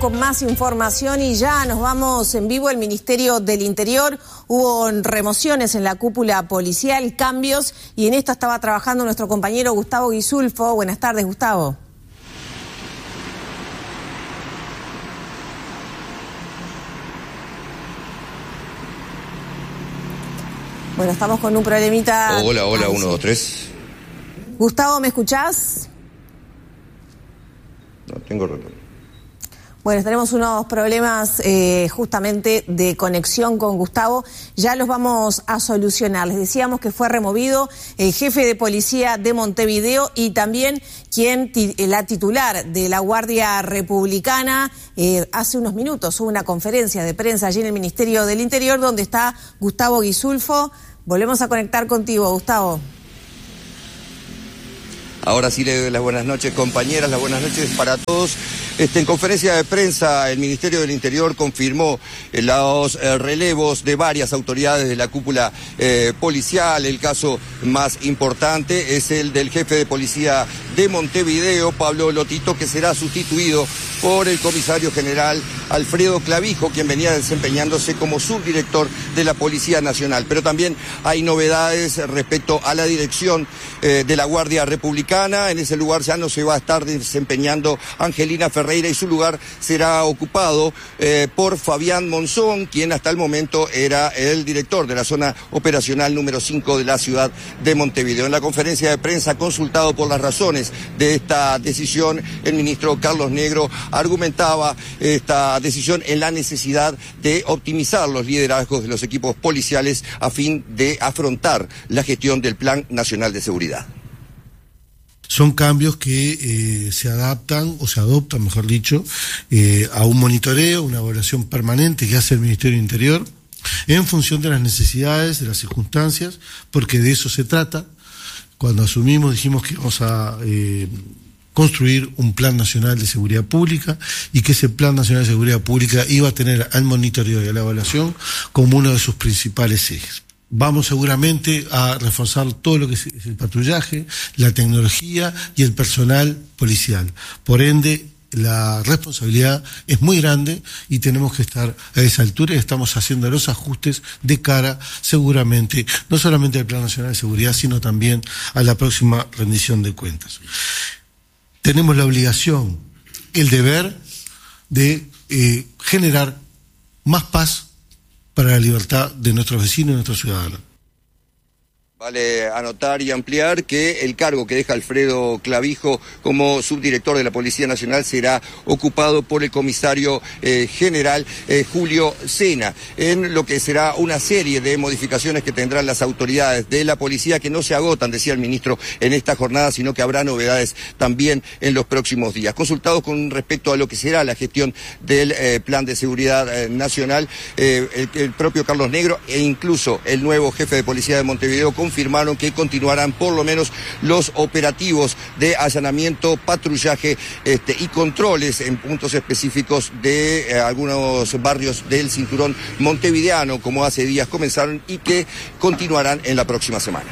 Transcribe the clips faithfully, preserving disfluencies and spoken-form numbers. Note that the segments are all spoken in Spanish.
con más información y ya nos vamos en vivo al Ministerio del Interior. Hubo remociones en la cúpula policial, cambios, y en esto estaba trabajando nuestro compañero Gustavo Guisulfo. Buenas tardes, Gustavo. Bueno, estamos con un problemita. Hola, hola, uno, dos, tres. Gustavo, ¿me escuchás? No, tengo retorno. Bueno, tenemos unos problemas eh, justamente de conexión con Gustavo. Ya los vamos a solucionar. Les decíamos que fue removido el jefe de policía de Montevideo y también quien la titular de la Guardia Republicana. Eh, hace unos minutos hubo una conferencia de prensa allí en el Ministerio del Interior donde está Gustavo Guisulfo. Volvemos a conectar contigo, Gustavo. Ahora sí le doy las buenas noches, compañeras, las buenas noches para todos. Este, en conferencia de prensa, el Ministerio del Interior confirmó eh, los eh, relevos de varias autoridades de la cúpula eh, policial. El caso más importante es el del jefe de policía de Montevideo, Pablo Lotito, que será sustituido por el comisario general Alfredo Clavijo, quien venía desempeñándose como subdirector de la Policía Nacional. Pero también hay novedades respecto a la dirección eh, de la Guardia Republicana. En ese lugar ya no se va a estar desempeñando Angelina Ferreira y su lugar será ocupado eh, por Fabián Monzón, quien hasta el momento era el director de la zona operacional número cinco de la ciudad de Montevideo. En la conferencia de prensa, consultado por las razones de esta decisión, el ministro Carlos Negro argumentaba esta decisión en la necesidad de optimizar los liderazgos de los equipos policiales a fin de afrontar la gestión del Plan Nacional de Seguridad. Son cambios que eh, se adaptan, o se adoptan, mejor dicho, eh, a un monitoreo, una evaluación permanente que hace el Ministerio del Interior en función de las necesidades, de las circunstancias, porque de eso se trata. Cuando asumimos dijimos que vamos a eh, construir un Plan Nacional de Seguridad Pública y que ese Plan Nacional de Seguridad Pública iba a tener al monitoreo y a la evaluación como uno de sus principales ejes. Vamos seguramente a reforzar todo lo que es el patrullaje, la tecnología y el personal policial. Por ende, la responsabilidad es muy grande y tenemos que estar a esa altura y estamos haciendo los ajustes de cara, seguramente, no solamente al Plan Nacional de Seguridad, sino también a la próxima rendición de cuentas. Tenemos la obligación, el deber de eh, generar más paz para la libertad de nuestros vecinos y nuestros ciudadanos. Vale anotar y ampliar que el cargo que deja Alfredo Clavijo como subdirector de la Policía Nacional será ocupado por el comisario eh, general eh, Julio Sena, en lo que será una serie de modificaciones que tendrán las autoridades de la policía, que no se agotan, decía el ministro, en esta jornada, sino que habrá novedades también en los próximos días. Consultados con respecto a lo que será la gestión del eh, Plan de Seguridad eh, Nacional, eh, el, el propio Carlos Negro e incluso el nuevo jefe de policía de Montevideo confirmaron que continuarán por lo menos los operativos de allanamiento, patrullaje este, y controles en puntos específicos de eh, algunos barrios del cinturón montevideano, como hace días comenzaron, y que continuarán en la próxima semana.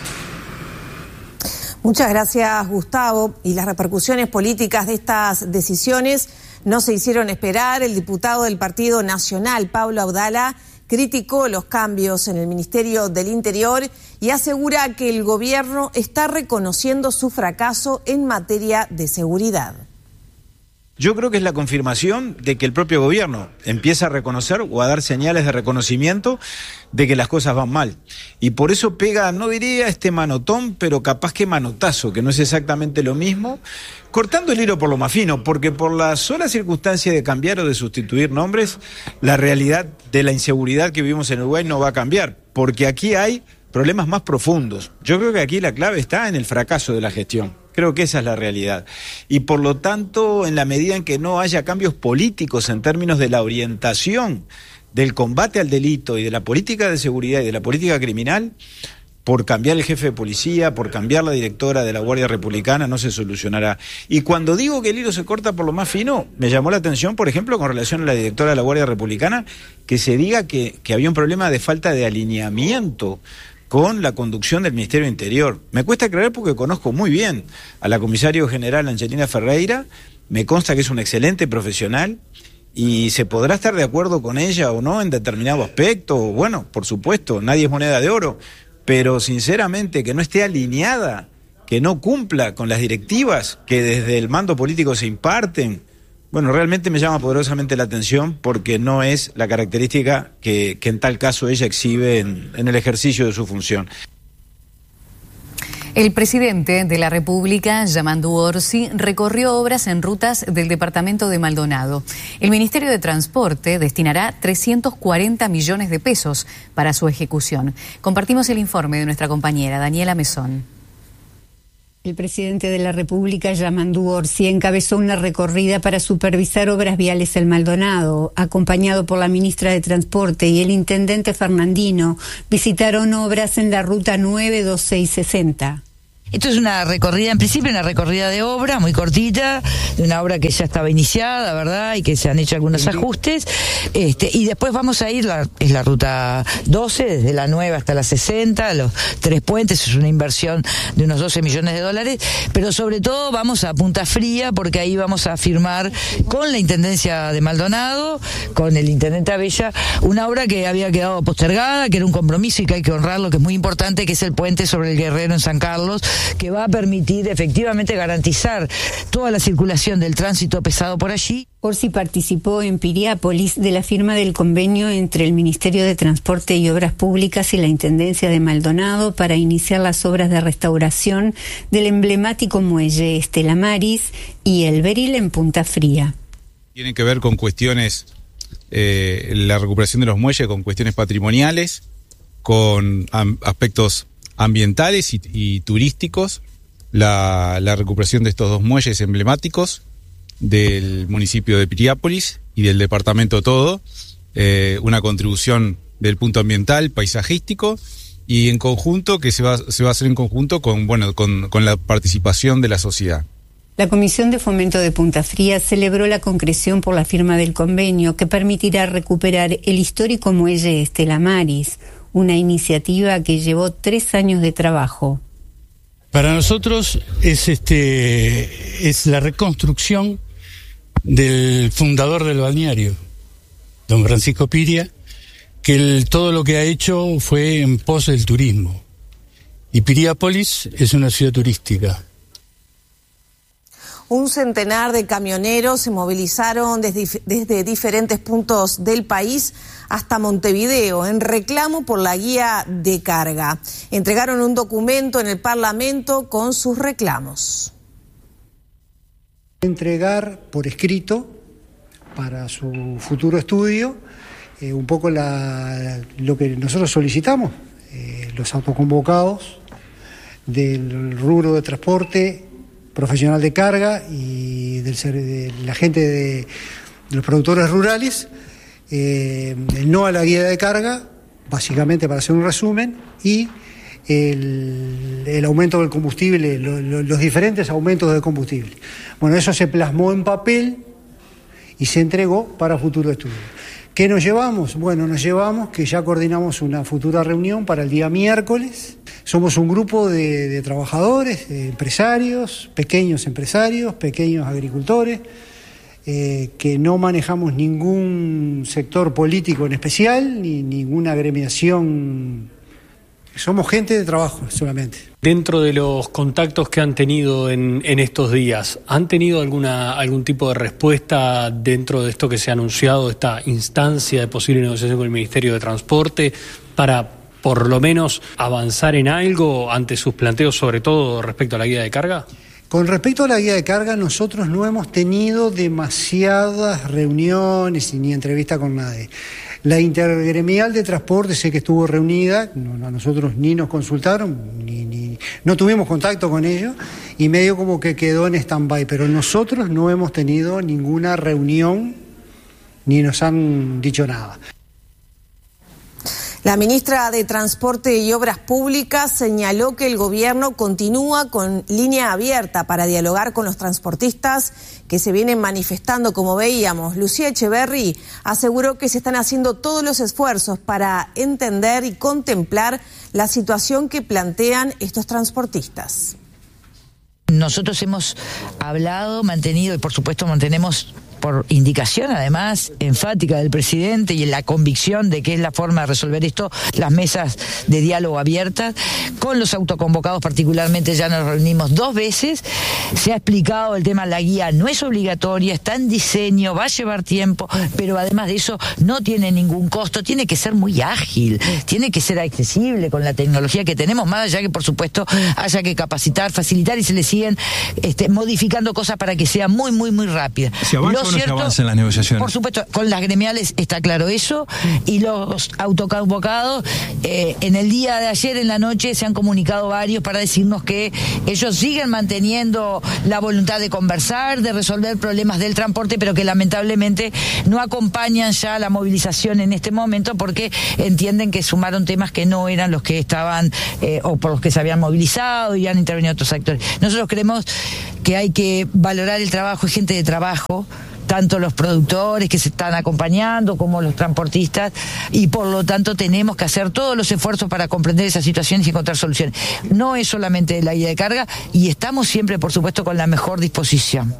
Muchas gracias, Gustavo. Y las repercusiones políticas de estas decisiones no se hicieron esperar. El diputado del Partido Nacional, Pablo Audala, criticó los cambios en el Ministerio del Interior y asegura que el gobierno está reconociendo su fracaso en materia de seguridad. Yo creo que es la confirmación de que el propio gobierno empieza a reconocer o a dar señales de reconocimiento de que las cosas van mal. Y por eso pega, no diría este manotón, pero capaz que manotazo, que no es exactamente lo mismo, cortando el hilo por lo más fino, porque por la sola circunstancia de cambiar o de sustituir nombres, la realidad de la inseguridad que vivimos en Uruguay no va a cambiar, porque aquí hay problemas más profundos. Yo creo que aquí la clave está en el fracaso de la gestión. Creo que esa es la realidad. Y por lo tanto, en la medida en que no haya cambios políticos en términos de la orientación del combate al delito y de la política de seguridad y de la política criminal, por cambiar el jefe de policía, por cambiar la directora de la Guardia Republicana, no se solucionará. Y cuando digo que el hilo se corta por lo más fino, me llamó la atención, por ejemplo, con relación a la directora de la Guardia Republicana, que se diga que, que había un problema de falta de alineamiento con la conducción del Ministerio del Interior. Me cuesta creer porque conozco muy bien a la comisario general Angelina Ferreira me consta que es un excelente profesional y se podrá estar de acuerdo con ella o no en determinado aspecto. Bueno, por supuesto, nadie es moneda de oro, pero sinceramente que no esté alineada, que no cumpla con las directivas que desde el mando político se imparten, bueno, realmente me llama poderosamente la atención porque no es la característica que, que en tal caso ella exhibe en, en el ejercicio de su función. El presidente de la República, Yamandu Orsi, recorrió obras en rutas del departamento de Maldonado. El Ministerio de Transporte destinará trescientos cuarenta millones de pesos para su ejecución. Compartimos el informe de nuestra compañera Daniela Mesón. El presidente de la República, Yamandu Orsi, encabezó una recorrida para supervisar obras viales en Maldonado. Acompañado por la ministra de Transporte y el intendente Fernandino, visitaron obras en la ruta nueve dos seis sesenta. Esto es una recorrida, en principio una recorrida de obra muy cortita, de una obra que ya estaba iniciada, ¿verdad? Y que se han hecho algunos ajustes. Este, y después vamos a ir, la, es la ruta doce, desde la nueve hasta la sesenta, los tres puentes, es una inversión de unos doce millones de dólares, pero sobre todo vamos a Punta Fría, porque ahí vamos a firmar con la Intendencia de Maldonado, con el Intendente Abella, una obra que había quedado postergada, que era un compromiso y que hay que honrarlo, que es muy importante, que es el puente sobre el Guerrero en San Carlos, que va a permitir efectivamente garantizar toda la circulación del tránsito pesado por allí. Orsi participó en Piriápolis de la firma del convenio entre el Ministerio de Transporte y Obras Públicas y la Intendencia de Maldonado para iniciar las obras de restauración del emblemático muelle Estela Maris y el Beril en Punta Fría. Tiene que ver con cuestiones, eh, la recuperación de los muelles, con cuestiones patrimoniales, con am, aspectos ambientales y, y turísticos, la, la recuperación de estos dos muelles emblemáticos del municipio de Piriápolis y del departamento todo, eh, una contribución del punto ambiental, paisajístico, y en conjunto, que se va, se va a hacer en conjunto con, bueno, con, con la participación de la sociedad. La Comisión de Fomento de Punta Fría celebró la concreción por la firma del convenio que permitirá recuperar el histórico muelle Estela Maris, una iniciativa que llevó tres años de trabajo. Para nosotros es este es la reconstrucción del fundador del balneario, don Francisco Piria, que el, todo lo que ha hecho fue en pos del turismo. Y Piriápolis es una ciudad turística. Un centenar de camioneros se movilizaron desde, desde diferentes puntos del país hasta Montevideo en reclamo por la guía de carga. Entregaron un documento en el Parlamento con sus reclamos. Entregar por escrito para su futuro estudio eh, un poco la, lo que nosotros solicitamos, eh, los autoconvocados del rubro de transporte profesional de carga y del, de la gente de, de los productores rurales, eh, el no a la guía de carga, básicamente para hacer un resumen, y el, el aumento del combustible, lo, lo, los diferentes aumentos del combustible. Bueno, eso se plasmó en papel y se entregó para futuro estudio. ¿Qué nos llevamos? Bueno, nos llevamos que ya coordinamos una futura reunión para el día miércoles. Somos un grupo de, de trabajadores, de empresarios, pequeños empresarios, pequeños agricultores, eh, que no manejamos ningún sector político en especial, ni ninguna agremiación. Somos gente de trabajo solamente. Dentro de los contactos que han tenido en, en estos días, ¿han tenido alguna algún tipo de respuesta dentro de esto que se ha anunciado, esta instancia de posible negociación con el Ministerio de Transporte, para por lo menos avanzar en algo ante sus planteos, sobre todo respecto a la guía de carga? Con respecto a la guía de carga, nosotros no hemos tenido demasiadas reuniones ni entrevistas con nadie. La intergremial de transporte sé que estuvo reunida, no, a nosotros ni nos consultaron, ni, ni no tuvimos contacto con ellos, y medio como que quedó en stand-by, pero nosotros no hemos tenido ninguna reunión ni nos han dicho nada. La ministra de Transporte y Obras Públicas señaló que el gobierno continúa con línea abierta para dialogar con los transportistas que se vienen manifestando, como veíamos. Lucía Echeverry aseguró que se están haciendo todos los esfuerzos para entender y contemplar la situación que plantean estos transportistas. Nosotros hemos hablado, mantenido y por supuesto mantenemos por indicación además enfática del presidente y en la convicción de que es la forma de resolver esto, las mesas de diálogo abiertas, con los autoconvocados particularmente ya nos reunimos dos veces, se ha explicado el tema, la guía no es obligatoria, está en diseño, va a llevar tiempo, pero además de eso no tiene ningún costo, tiene que ser muy ágil, tiene que ser accesible con la tecnología que tenemos, más allá que por supuesto haya que capacitar, facilitar y se le siguen este, modificando cosas para que sea muy, muy, muy rápida. ¿No se avanza en las negociaciones? Por supuesto, con las gremiales está claro eso, y los autoconvocados, eh, en el día de ayer en la noche se han comunicado varios para decirnos que ellos siguen manteniendo la voluntad de conversar, de resolver problemas del transporte, pero que lamentablemente no acompañan ya la movilización en este momento porque entienden que sumaron temas que no eran los que estaban eh, o por los que se habían movilizado y han intervenido otros actores. Nosotros creemos que hay que valorar el trabajo, hay gente de trabajo, tanto los productores que se están acompañando como los transportistas, y por lo tanto tenemos que hacer todos los esfuerzos para comprender esas situaciones y encontrar soluciones. No es solamente la guía de carga, y estamos siempre, por supuesto, con la mejor disposición.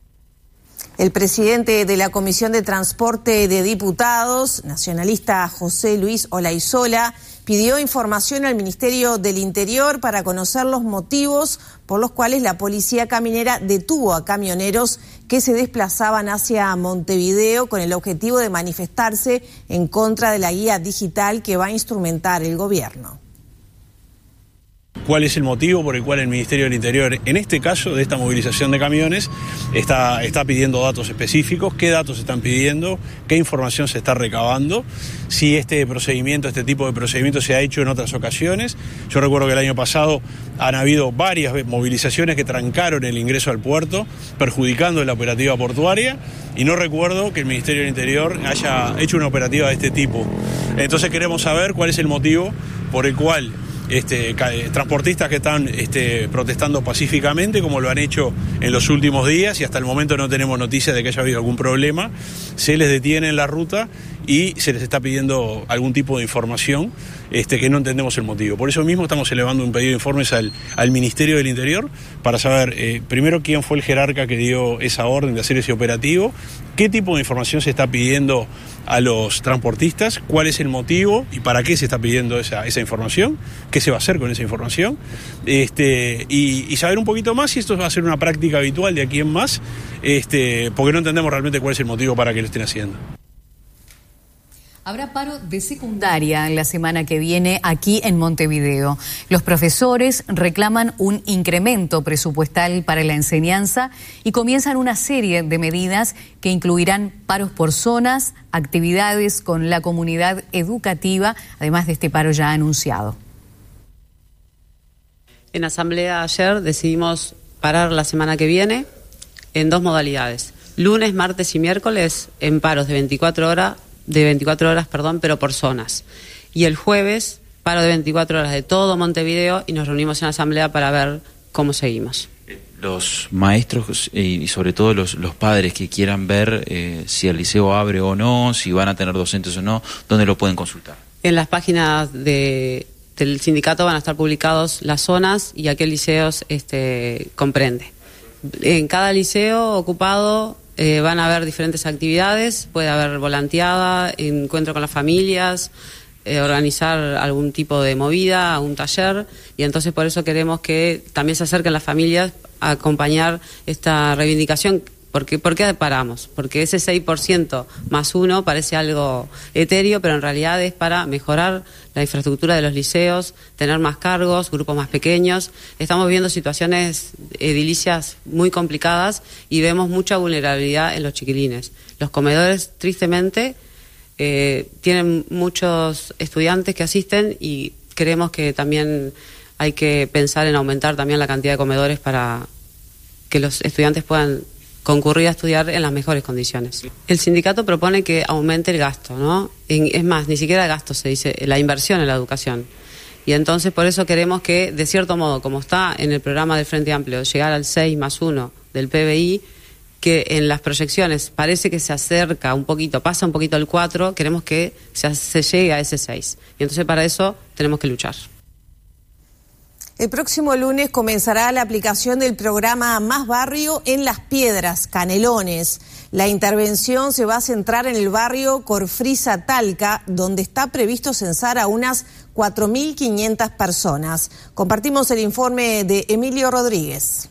El presidente de la Comisión de Transporte de Diputados, nacionalista José Luis Olaizola, pidió información al Ministerio del Interior para conocer los motivos por los cuales la policía caminera detuvo a camioneros que se desplazaban hacia Montevideo con el objetivo de manifestarse en contra de la guía digital que va a instrumentar el gobierno. ¿Cuál es el motivo por el cual el Ministerio del Interior, en este caso de esta movilización de camiones, está, está pidiendo datos específicos? ¿Qué datos están pidiendo? ¿Qué información se está recabando? Si este procedimiento, este tipo de procedimiento se ha hecho en otras ocasiones. Yo recuerdo que el año pasado han habido varias movilizaciones que trancaron el ingreso al puerto, perjudicando la operativa portuaria, y no recuerdo que el Ministerio del Interior haya hecho una operativa de este tipo. Entonces queremos saber cuál es el motivo por el cual Este, transportistas que están este, protestando pacíficamente, como lo han hecho en los últimos días, y hasta el momento no tenemos noticias de que haya habido algún problema, se les detiene en la ruta y se les está pidiendo algún tipo de información este, que no entendemos el motivo. Por eso mismo estamos elevando un pedido de informes al, al Ministerio del Interior para saber, eh, primero, quién fue el jerarca que dio esa orden de hacer ese operativo, qué tipo de información se está pidiendo a los transportistas, cuál es el motivo y para qué se está pidiendo esa, esa información, qué se va a hacer con esa información, este, y, y saber un poquito más si esto va a ser una práctica habitual de aquí en más, este, porque no entendemos realmente cuál es el motivo para que lo estén haciendo. Habrá paro de secundaria la semana que viene aquí en Montevideo. Los profesores reclaman un incremento presupuestal para la enseñanza y comienzan una serie de medidas que incluirán paros por zonas, actividades con la comunidad educativa, además de este paro ya anunciado. En asamblea ayer decidimos parar la semana que viene en dos modalidades. Lunes, martes y miércoles en paros de veinticuatro horas, de veinticuatro horas, perdón, pero por zonas. Y el jueves, paro de veinticuatro horas de todo Montevideo, y nos reunimos en asamblea para ver cómo seguimos. Los maestros y sobre todo los, los padres que quieran ver eh, si el liceo abre o no, si van a tener docentes o no, ¿dónde lo pueden consultar? En las páginas de, del sindicato van a estar publicados las zonas y a qué liceos este, comprende. En cada liceo ocupado Eh, van a haber diferentes actividades, puede haber volanteada, encuentro con las familias, eh, organizar algún tipo de movida, un taller, y entonces por eso queremos que también se acerquen las familias a acompañar esta reivindicación. Porque, ¿Por qué paramos? Porque ese seis por ciento más uno parece algo etéreo, pero en realidad es para mejorar la infraestructura de los liceos, tener más cargos, grupos más pequeños. Estamos viendo situaciones edilicias muy complicadas y vemos mucha vulnerabilidad en los chiquilines. Los comedores, tristemente, eh, tienen muchos estudiantes que asisten, y creemos que también hay que pensar en aumentar también la cantidad de comedores para que los estudiantes puedan concurrir a estudiar en las mejores condiciones. El sindicato propone que aumente el gasto, ¿no? En, es más, ni siquiera el gasto se dice, la inversión en la educación. Y entonces por eso queremos que, de cierto modo, como está en el programa del Frente Amplio, llegar al seis más uno del P B I, que en las proyecciones parece que se acerca un poquito, pasa un poquito al cuatro, queremos que se, se llegue a ese seis. Y entonces para eso tenemos que luchar. El próximo lunes comenzará la aplicación del programa Más Barrio en Las Piedras, Canelones. La intervención se va a centrar en el barrio Corfriza Talca, donde está previsto censar a unas cuatro mil quinientas personas. Compartimos el informe de Emilio Rodríguez.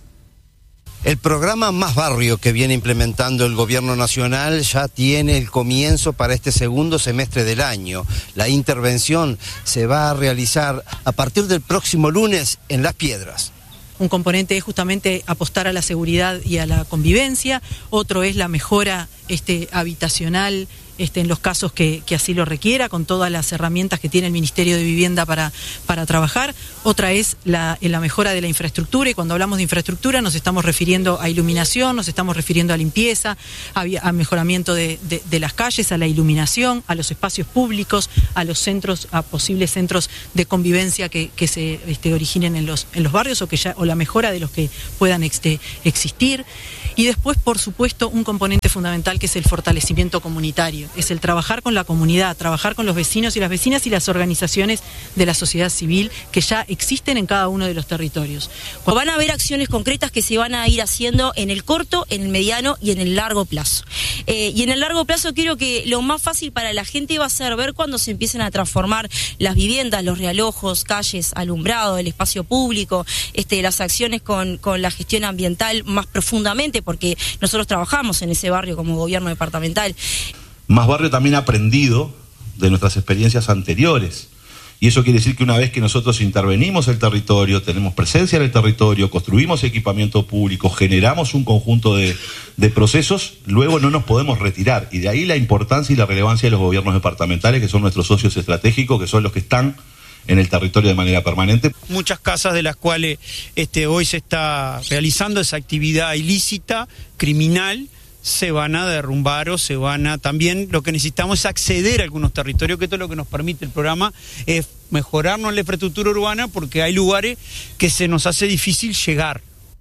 El programa Más Barrio que viene implementando el gobierno nacional ya tiene el comienzo para este segundo semestre del año. La intervención se va a realizar a partir del próximo lunes en Las Piedras. Un componente es justamente apostar a la seguridad y a la convivencia, otro es la mejora este, habitacional este, en los casos que, que así lo requiera, con todas las herramientas que tiene el Ministerio de Vivienda para, para trabajar. Otra es la, la mejora de la infraestructura, y cuando hablamos de infraestructura nos estamos refiriendo a iluminación, nos estamos refiriendo a limpieza, a, a mejoramiento de, de, de las calles, a la iluminación, a los espacios públicos, a los centros, a posibles centros de convivencia que, que se este, originen en los, en los barrios o, que ya, o la mejora de los que puedan este, existir. Y después, por supuesto, un componente fundamental que es el fortalecimiento comunitario, es el trabajar con la comunidad, trabajar con los vecinos y las vecinas y las organizaciones de la sociedad civil que ya existen en cada uno de los territorios. Van a haber acciones concretas que se van a ir haciendo en el corto, en el mediano y en el largo plazo. Eh, y en el largo plazo creo que lo más fácil para la gente va a ser ver cuando se empiecen a transformar las viviendas, los realojos, calles, alumbrado, el espacio público, este, las acciones con, con la gestión ambiental más profundamente, porque nosotros trabajamos en ese barrio como gobierno departamental. Más Barrio también ha aprendido de nuestras experiencias anteriores. Y eso quiere decir que una vez que nosotros intervenimos el territorio, tenemos presencia en el territorio, construimos equipamiento público, generamos un conjunto de, de procesos, luego no nos podemos retirar. Y de ahí la importancia y la relevancia de los gobiernos departamentales, que son nuestros socios estratégicos, que son los que están en el territorio de manera permanente. Muchas casas de las cuales este, hoy se está realizando esa actividad ilícita, criminal, se van a derrumbar o se van a... También lo que necesitamos es acceder a algunos territorios, que esto es lo que nos permite el programa, es mejorarnos la infraestructura urbana, porque hay lugares que se nos hace difícil llegar.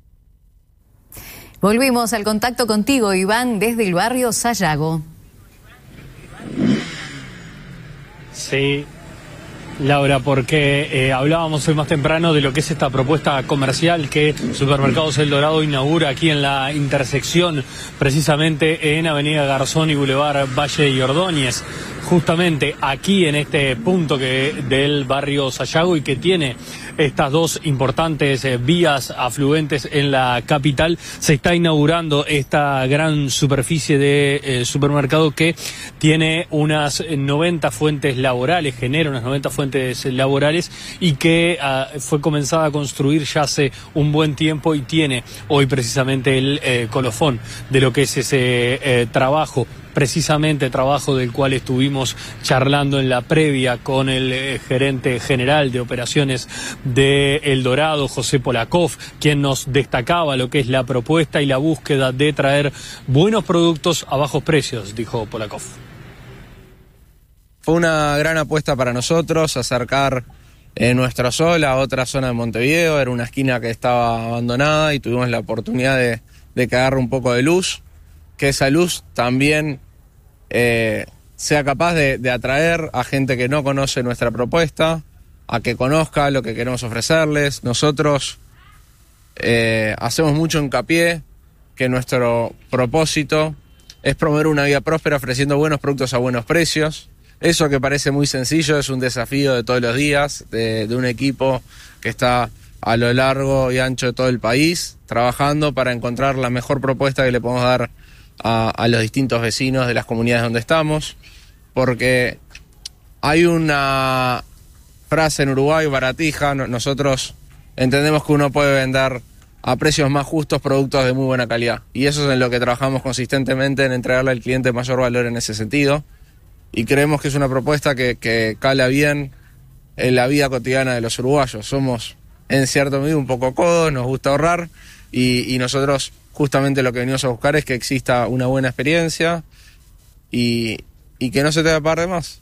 Volvimos al contacto contigo, Iván, desde el barrio Sayago. Sí, Laura, porque eh, hablábamos hoy más temprano de lo que es esta propuesta comercial que Supermercados El Dorado inaugura aquí en la intersección, precisamente en Avenida Garzón y Boulevard Valle y Ordóñez, justamente aquí en este punto que del barrio Sayago, y que tiene estas dos importantes eh, vías afluentes en la capital. Se está inaugurando esta gran superficie de eh, supermercado que tiene unas noventa fuentes laborales, genera unas noventa fuentes laborales, y que uh, fue comenzada a construir ya hace un buen tiempo, y tiene hoy precisamente el eh, colofón de lo que es ese eh, trabajo. Precisamente trabajo del cual estuvimos charlando en la previa con el eh, gerente general de operaciones de El Dorado, José Polakov, quien nos destacaba lo que es la propuesta y la búsqueda de traer buenos productos a bajos precios, dijo Polakov. Fue una gran apuesta para nosotros acercar eh, nuestro sol a otra zona de Montevideo. Era una esquina que estaba abandonada y tuvimos la oportunidad de, de que agarre un poco de luz, que esa luz también eh, sea capaz de, de atraer a gente que no conoce nuestra propuesta, a que conozca lo que queremos ofrecerles. Nosotros eh, hacemos mucho hincapié que nuestro propósito es promover una vida próspera ofreciendo buenos productos a buenos precios. Eso, que parece muy sencillo, es un desafío de todos los días, de, de un equipo que está a lo largo y ancho de todo el país, trabajando para encontrar la mejor propuesta que le podemos dar a, a los distintos vecinos de las comunidades donde estamos, porque hay una frase en Uruguay, baratija, nosotros entendemos que uno puede vender a precios más justos productos de muy buena calidad, y eso es en lo que trabajamos consistentemente, en entregarle al cliente mayor valor en ese sentido, y creemos que es una propuesta que, que cala bien en la vida cotidiana de los uruguayos. Somos en cierto modo un poco codos, nos gusta ahorrar, y, y nosotros justamente lo que venimos a buscar es que exista una buena experiencia y, y que no se te va a pagar de más.